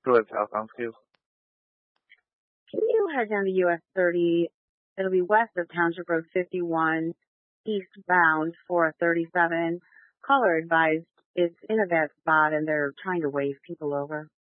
Go ahead, Sal. Sounds good. Can you head down to US 30? It'll be west of Township Road 51, eastbound for 37. Caller advised it's in a bad spot and they're trying to wave people over.